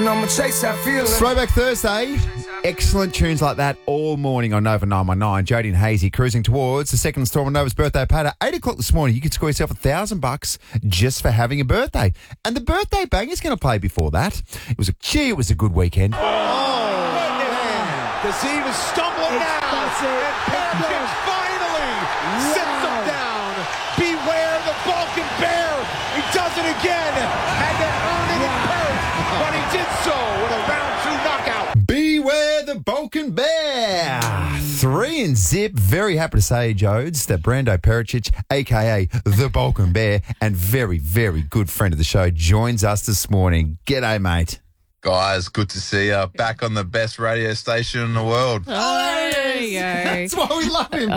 And I'ma chase that feeling. Throwback Thursday. Excellent tunes like that all morning on Nova 919. Jodie and Hazy cruising towards the second instalment of Nova's birthday party. 8 o'clock this morning, you could score yourself $1,000 just for having a birthday. And the birthday bang is going to play before that. It was a good weekend. Kazim is stumbling down, and Perkic finally sits him down. Beware the Balkan Bear. He does it again. Had to earn it in Perth, but he did so with a round 2 knockout. Beware the Balkan Bear. 3 and zip. Very happy to say, Jodes, that Brando Pericic, a.k.a. the Balkan Bear, and very, very good friend of the show, joins us this morning. G'day, mate. Guys, good to see you. Back on the best radio station in the world. Oh, there you go. That's why we love him.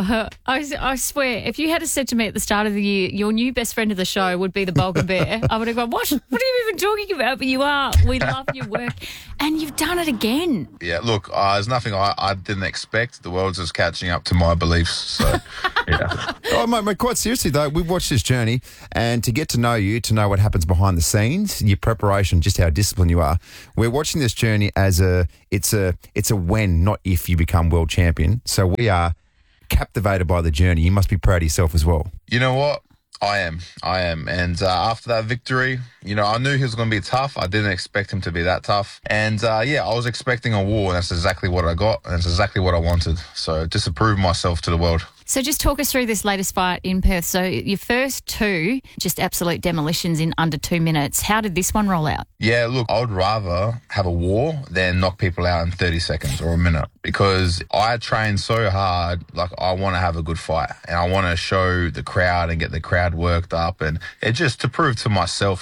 I swear, if you had said to me at the start of the year, your new best friend of the show would be the Balkan Bear, I would have gone, what are you even talking about? But you are. We love your work. And you've done it again. Yeah, look, there's nothing I didn't expect. The world's just catching up to my beliefs. So, yeah. Oh, mate, quite seriously, though, we've watched this journey, and to get to know you, to know what happens behind the scenes, your preparation, just how disciplined you are, we're watching this journey as it's a when, not if you become world champion. So we are captivated by the journey. You must be proud of yourself as well. You know what? I am. And after that victory, I knew he was going to be tough. I didn't expect him to be that tough. And, I was expecting a war, and that's exactly what I got, and it's exactly what I wanted. So just to prove myself to the world. So just talk us through this latest fight in Perth. So your first 2, just absolute demolitions in under 2 minutes. How did this one roll out? Yeah, look, I would rather have a war than knock people out in 30 seconds or a minute, because I train so hard. Like, I want to have a good fight, and I want to show the crowd and get the crowd worked up, and it just to prove to myself,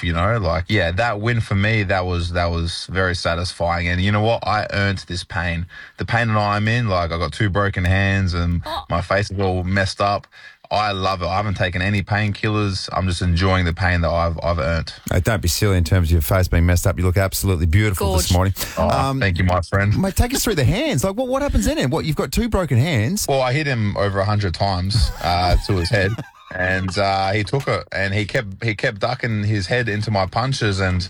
that win for me, that was very satisfying. And you know what? I earned this pain. The pain that I'm in, like, I got 2 broken hands and my face is all messed up. I love it. I haven't taken any painkillers. I'm just enjoying the pain that I've earned. Hey, don't be silly in terms of your face being messed up. You look absolutely beautiful this morning. Thank you, my friend. Mate, take us through the hands. Like, what happens in it? You've got 2 broken hands. Well, I hit him over 100 times to his head, and he took it, and he kept ducking his head into my punches, and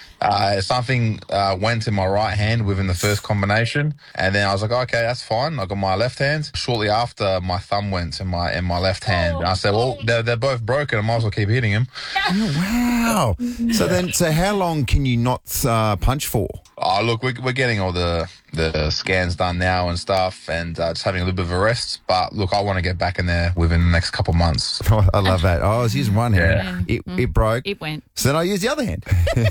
something went in my right hand within the first combination, and then I was like, okay, that's fine. I got my left hand. Shortly after, my thumb went in my left hand. And I said, well, they're both broken. I might as well keep hitting him. Oh, wow. So how long can you not punch for? Oh, look, we're getting all the scans done now and stuff, and just having a little bit of a rest. But look, I want to get back in there within the next couple of months. Oh, I love that. I was using one hand. Yeah. It broke. It went. So then I used the other hand.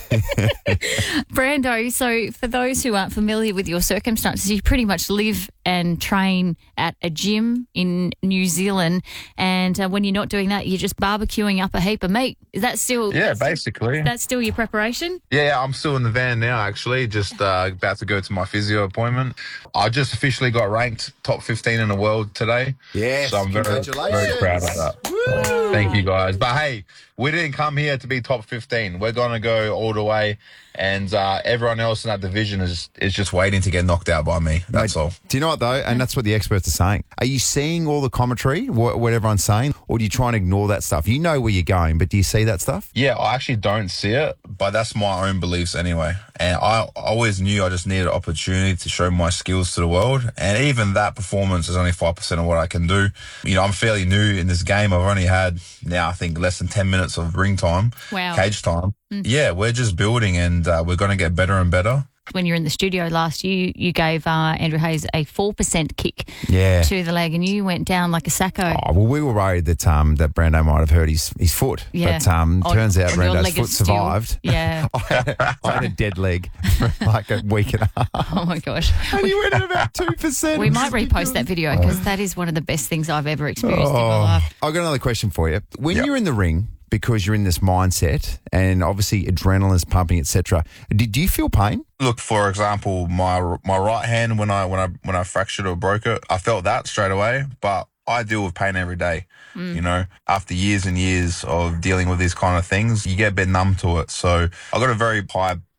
Brando, so for those who aren't familiar with your circumstances, you pretty much live and train at a gym in New Zealand, and when you're not doing that, you're just barbecuing up a heap of meat. Is that still... Yeah, basically. That's still your preparation? Yeah, I'm still in the van now, actually, just about to go to my physio appointment. I just officially got ranked top 15 in the world today. Yes, so I'm very proud of that. Woo! Thank you, guys. But hey, we didn't come here to be top 15. We're going to go all the way, and everyone else in that division is just waiting to get knocked out by me. That's all. Do you know what, though? And that's what the experts are saying. Are you seeing all the commentary, what everyone's saying, or do you try and ignore that stuff? You know where you're going, but do you see that stuff? Yeah, I actually don't see it, but that's my own beliefs anyway. And I always knew I just needed an opportunity to show my skills to the world. And even that performance is only 5% of what I can do. I'm fairly new in this game. I've only had now, I think, less than 10 minutes of ring time, cage time. Yeah, we're just building, and we're going to get better and better. When you were in the studio last year, you gave Andrew Hayes a 4% kick to the leg, and you went down like a sacco. Oh, well, we were worried that that Brando might have hurt his foot. Yeah. But turns out Brando's foot survived. Yeah. I had a dead leg for like a week and a half. Oh, my gosh. And you went at about 2%. We might repost that video, because that is one of the best things I've ever experienced in my life. I've got another question for you. When you're in the ring, because you're in this mindset and obviously adrenaline's pumping, etc., do you feel pain? Look, for example, my right hand, when I fractured or broke it, I felt that straight away, but I deal with pain every day. After years and years of dealing with these kind of things, you get a bit numb to it. So I got a very high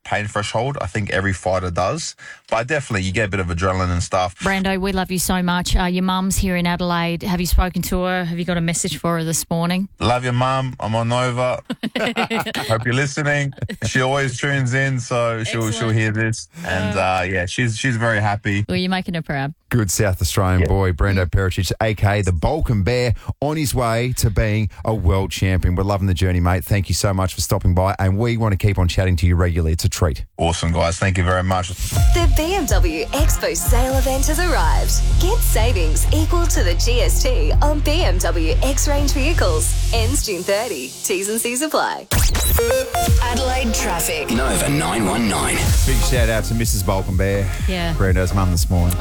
pain threshold. I think every fighter does. But definitely, you get a bit of adrenaline and stuff. Brando, we love you so much. Your mum's here in Adelaide. Have you spoken to her? Have you got a message for her this morning? Love your mum. I'm on Nova. Hope you're listening. She always tunes in, so she'll hear this. And she's very happy. Well, you're making her proud. Good South Australian boy, Brando Pericic, a.k.a. the Balkan Bear, on his way to being a world champion. We're loving the journey, mate. Thank you so much for stopping by, and we want to keep on chatting to you regularly. It's a treat. Awesome, guys. Thank you very much. The BMW Expo sale event has arrived. Get savings equal to the GST on BMW X-Range vehicles. Ends June 30. T's and C's apply. Adelaide traffic. Nova 919. Big shout out to Mrs. Balkan Bear, Yeah. Brando's mum this morning.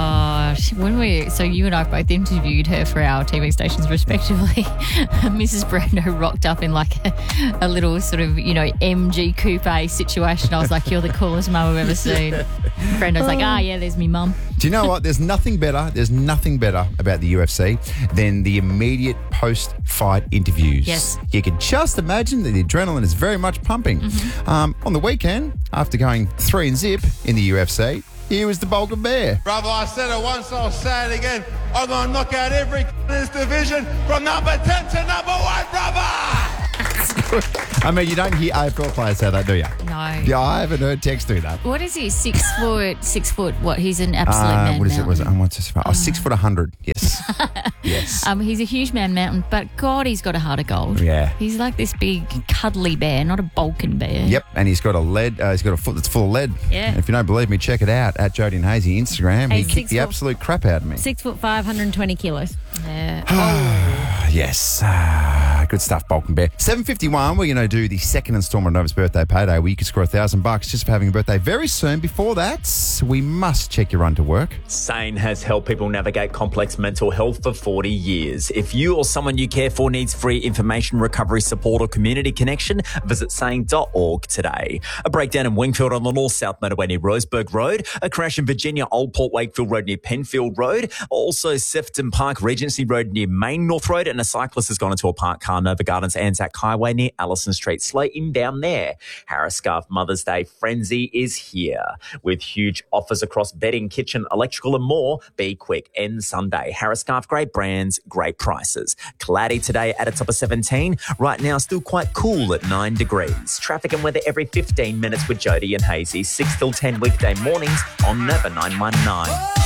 So you and I both interviewed her for our TV stations respectively. Mrs. Brando rocked up in like a little sort of, MG coupe situation. I was like, you're the coolest mum I've ever seen. Brando's like, yeah, there's me mum. Do you know what? There's nothing better about the UFC than the immediate post-fight interviews. Yes. You can just imagine that the adrenaline is very much pumping. Mm-hmm. On the weekend, after going 3-0 in the UFC, here was the Balkan Bear. Brother, I said it once, I'll say it again. I'm going to knock out every in this division from number 10 to number 1, brother! I mean, you don't hear AFL players say that, do you? No. Yeah, I haven't heard Tex do that. What is he? 6 foot, what? He's an absolute man What is it? mountain. What's his 6 foot 100. Yes. Yes. He's a huge man mountain, but God, he's got a heart of gold. Yeah. He's like this big cuddly bear, not a Balkan bear. Yep, and he's got a foot that's full of lead. Yeah. And if you don't believe me, check it out at Jodie and Hazy Instagram. Hey, He kicked 6 the foot- absolute crap out of me. 6 foot 5, 120 kilos. Yeah. Yes. Good stuff, Balkan Bear. 7:51, we're going to do the second instalment of Nova's birthday payday where you can score $1,000 just for having a birthday very soon. Before that, we must check your run to work. SANE has helped people navigate complex mental health for 40 years. If you or someone you care for needs free information, recovery support or community connection, visit sane.org today. A breakdown in Wingfield on the north-south motorway near Roseburg Road, a crash in Virginia Old Port Wakefield Road near Penfield Road, also Sefton Park Regency Road near Main North Road, and a cyclist has gone into a parked car Nova Gardens Anzac Highway near Allison Street. Slow inbound there. Harris Scarf Mother's Day Frenzy is here with huge offers across bedding, kitchen, electrical and more. Be quick. End Sunday. Harris Scarf, great brands, great prices. Cloudy today at a top of 17. Right now still quite cool at 9 degrees. Traffic and weather every 15 minutes with Jodie and Hazy. 6 till 10 weekday mornings on Nova 919.